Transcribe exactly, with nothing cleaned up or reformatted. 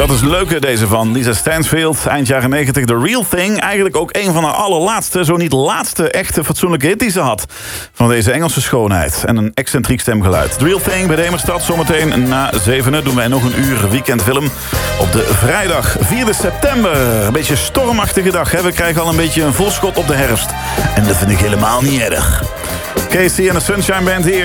Dat is leuke deze van Lisa Stansfield, eind jaren negentig. The Real Thing, eigenlijk ook een van haar allerlaatste, zo niet laatste echte fatsoenlijke hit die ze had. Van deze Engelse schoonheid en een excentriek stemgeluid. The Real Thing bij Demerstad, zometeen na zevenen doen wij nog een uur weekendfilm op de vrijdag vierde september. Een beetje stormachtige dag, hè? We krijgen al een beetje een voorschot op de herfst. En dat vind ik helemaal niet erg. Casey en de Sunshine Band hier.